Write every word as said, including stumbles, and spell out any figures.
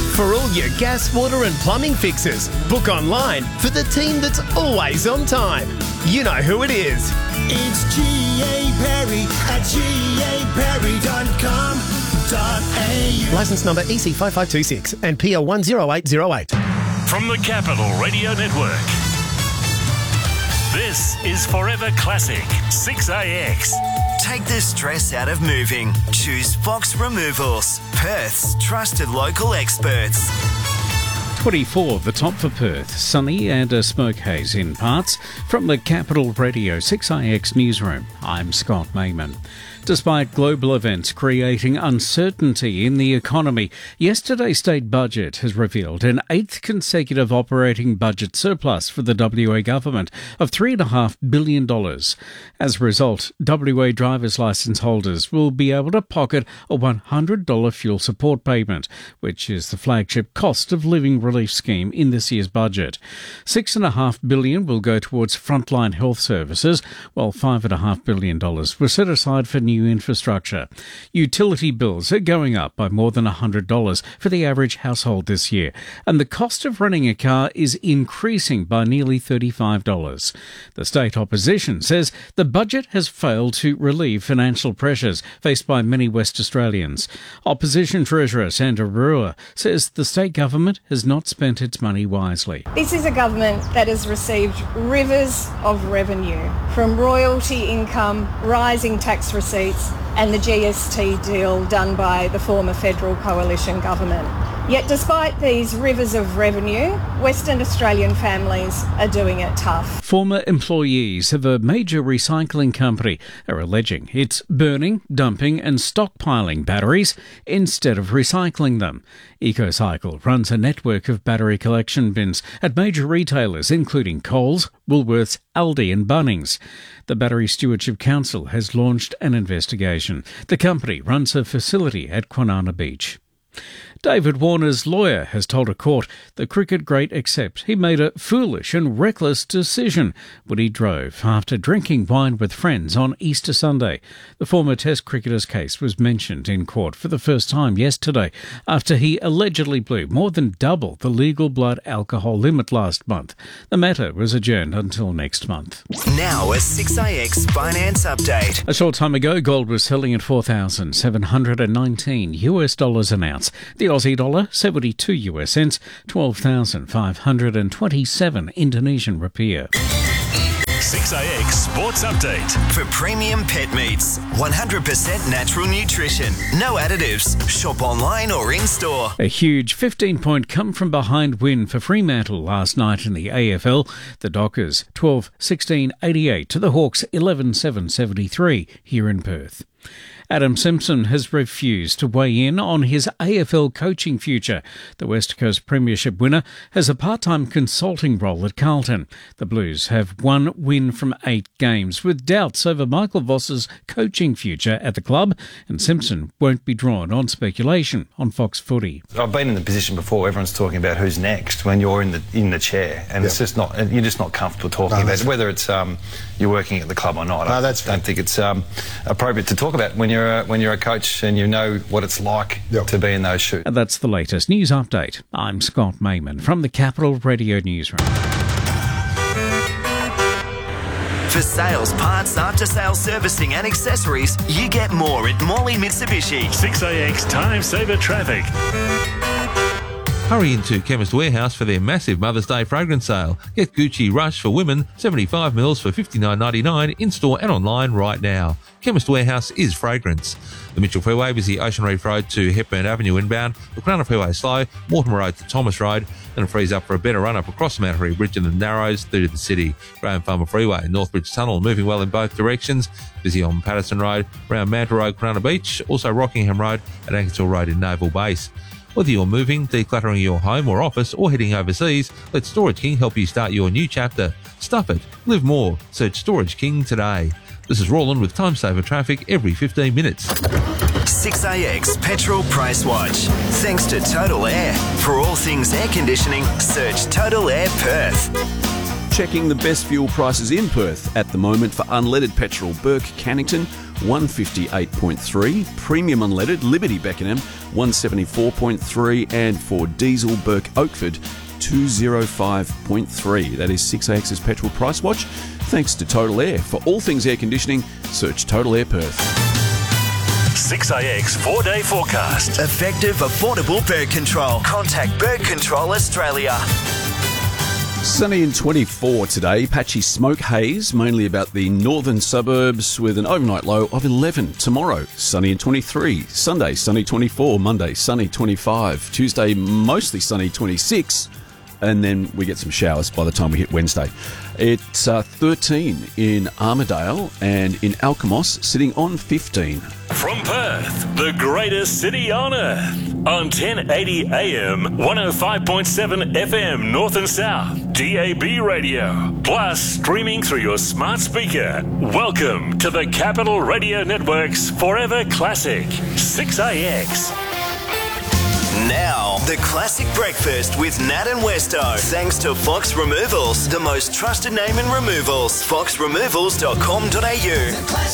For all your gas, water and plumbing fixes, book online for the team that's always on time. You know who it is. It's G A Perry at G A Perry dot com dot A U. Licence number E C five five two six and P L one zero eight zero eight. From the Capital Radio Network, this is Forever Classic six A X. Take the stress out of moving. Choose Fox Removals, Perth's trusted local experts. twenty-four, the top for Perth. Sunny and a smoke haze in parts. From the Capital Radio six A X newsroom, I'm Scott Mayman. Despite global events creating uncertainty in the economy, yesterday's state budget has revealed an eighth consecutive operating budget surplus for the W A government of three point five billion dollars. As a result, W A driver's licence holders will be able to pocket a one hundred dollars fuel support payment, which is the flagship cost of living relief scheme in this year's budget. six point five billion dollars will go towards frontline health services, while five point five billion dollars was set aside for new infrastructure. Utility bills are going up by more than one hundred dollars for the average household this year, and the cost of renting a car is increasing by nearly thirty-five dollars. The state opposition says the budget has failed to relieve financial pressures faced by many West Australians. Opposition Treasurer Sandra Brewer says the state government has not spent its money wisely. This is a government that has received rivers of revenue from royalty income, rising tax receipts and the G S T deal done by the former federal coalition government. Yet despite these rivers of revenue, Western Australian families are doing it tough. Former employees of a major recycling company are alleging it's burning, dumping and stockpiling batteries instead of recycling them. EcoCycle runs a network of battery collection bins at major retailers including Coles, Woolworths, Aldi and Bunnings. The Battery Stewardship Council has launched an investigation. The company runs a facility at Kwinana Beach. David Warner's lawyer has told a court the cricket great accepts he made a foolish and reckless decision when he drove after drinking wine with friends on Easter Sunday. The former Test cricketer's case was mentioned in court for the first time yesterday after he allegedly blew more than double the legal blood alcohol limit last month. The matter was adjourned until next month. Now a six A X finance update. A short time ago, gold was selling at four thousand seven hundred nineteen US dollars an ounce. The Aussie dollar, seventy-two US cents, twelve thousand five hundred twenty-seven Indonesian rupiah. six A X Sports Update. For premium pet meats, one hundred percent natural nutrition, no additives. Shop online or in-store. A huge fifteen-point come-from-behind win for Fremantle last night in the A F L. The Dockers twelve sixteen eighty-eight to the Hawks eleven seven seventy-three here in Perth. Adam Simpson has refused to weigh in on his A F L coaching future. The West Coast Premiership winner has a part-time consulting role at Carlton. The Blues have one win from eight games, with doubts over Michael Voss's coaching future at the club, and Simpson won't be drawn on speculation on Fox Footy. I've been in the position before. Everyone's talking about who's next when you're in the in the chair, and yep. it's just not. You're just not comfortable talking no, about it, whether it's um, you're working at the club or not. No, I that's don't fair. think it's um, appropriate to talk about when you're a, when you're a coach and you know what it's like yep. to be in those shoes. And that's the latest news update. I'm Scott Mayman from the Capital Radio Newsroom. For sales, parts, after-sales servicing and accessories, you get more at Morley Mitsubishi. six A X Time Saver Traffic. Hurry into Chemist Warehouse for their massive Mother's Day fragrance sale. Get Gucci Rush for women, seventy-five mils for fifty-nine ninety-nine in-store and online right now. Chemist Warehouse is fragrance. The Mitchell Freeway is the Ocean Reef Road to Hepburn Avenue inbound, the Cronulla Freeway slow, Mortimer Road to Thomas Road, and it frees up for a better run-up across the Mount Harry Bridge and the Narrows through to the city. Graham Farmer Freeway, Northbridge Tunnel moving well in both directions. Busy on Patterson Road, around Mantle Road, Cronulla Beach, also Rockingham Road and Ankersville Road in Naval Base. Whether you're moving, decluttering your home or office, or heading overseas, let Storage King help you start your new chapter. Stuff it. Live more. Search Storage King today. This is Roland with Time Saver Traffic every fifteen minutes. six A X Petrol Price Watch. Thanks to Total Air. For all things air conditioning, search Total Air Perth. Checking the best fuel prices in Perth at the moment for unleaded petrol. Burke Cannington one fifty-eight point three. Premium unleaded, Liberty Beckenham, one seventy-four point three. And for diesel, Burke Oakford, two oh five point three. That is six A X's Petrol Price Watch. Thanks to Total Air. For all things air conditioning, search Total Air Perth. six A X four-day forecast. Effective, affordable bird control. Contact Bird Control Australia. Sunny and twenty-four today. Patchy smoke haze, mainly about the northern suburbs, with an overnight low of eleven. Tomorrow, sunny and twenty-three. Sunday, sunny twenty-four. Monday, sunny twenty-five. Tuesday, mostly sunny twenty-six. And then we get some showers by the time we hit Wednesday. It's uh, thirteen in Armidale, and in Alkimos sitting on fifteen. From Perth, the greatest city on earth. On ten eighty A M, one oh five point seven F M North and South, D A B radio, plus streaming through your smart speaker. Welcome to the Capital Radio Network's Forever Classic, six A X. Now, the classic breakfast with Nat and Westo. Thanks to Fox Removals, the most trusted name in removals. fox removals dot com dot a u.